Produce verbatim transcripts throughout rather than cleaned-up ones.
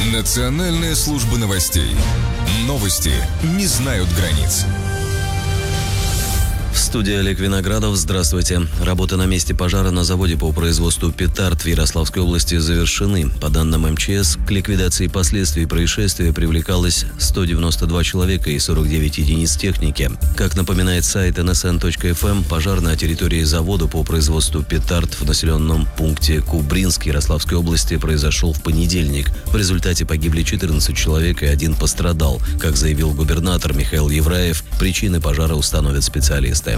Национальная служба новостей. Новости не знают границ. В студии Олег Виноградов. Здравствуйте. Работы на месте пожара на заводе по производству петард в Ярославской области завершены. По данным эм че эс, к ликвидации последствий происшествия привлекалось сто девяносто два человека и сорок девять единиц техники. Как напоминает сайт эн эс эн точка эф эм, пожар на территории завода по производству петард в населенном пункте Кубринск Ярославской области произошел в понедельник. В результате погибли четырнадцать человек и один пострадал. Как заявил губернатор Михаил Евраев, причины пожара установят специалисты.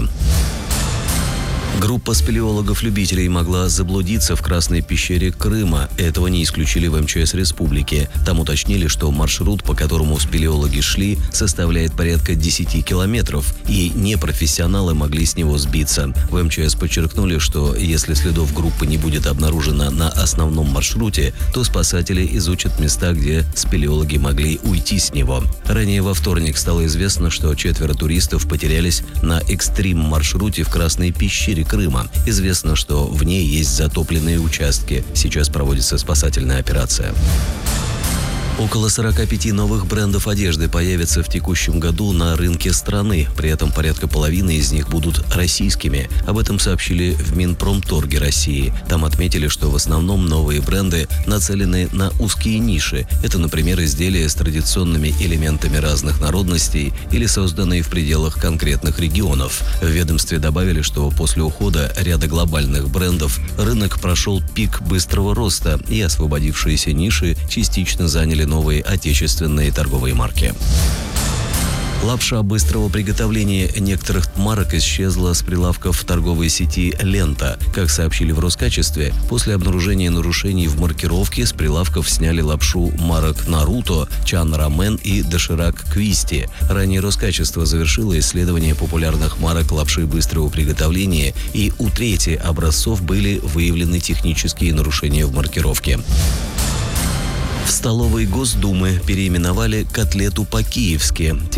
Группа спелеологов-любителей могла заблудиться в Красной пещере Крыма. Этого не исключили в эм че эс республики. Там уточнили, что маршрут, по которому спелеологи шли, составляет порядка десяти километров, и непрофессионалы могли с него сбиться. В эм че эс подчеркнули, что если следов группы не будет обнаружено на основном маршруте, то спасатели изучат места, где спелеологи могли уйти с него. Ранее во вторник стало известно, что четверо туристов потерялись на экстрим-маршруте в Красной пещере Крыма. Известно, что в ней есть затопленные участки. Сейчас проводится спасательная операция. Около сорока пяти новых брендов одежды появятся в текущем году на рынке страны. При этом порядка половины из них будут российскими. Об этом сообщили в Минпромторге России. Там отметили, что в основном новые бренды нацелены на узкие ниши. Это, например, изделия с традиционными элементами разных народностей или созданные в пределах конкретных регионов. В ведомстве добавили, что после ухода ряда глобальных брендов рынок прошел пик быстрого роста, и освободившиеся ниши частично заняли новые отечественные торговые марки. Лапша быстрого приготовления некоторых марок исчезла с прилавков торговой сети «Лента». Как сообщили в Роскачестве, после обнаружения нарушений в маркировке с прилавков сняли лапшу марок «Наруто», «Чан Рамен» и «Доширак Квисти». Ранее Роскачество завершило исследование популярных марок лапши быстрого приготовления, и у трети образцов были выявлены технические нарушения в маркировке. В столовой Госдумы переименовали котлету по-киевски.